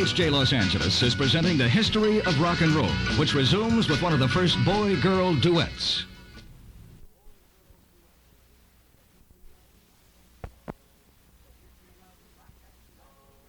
USJ Los Angeles is presenting the history of rock and roll, which resumes with one of the first boy-girl duets.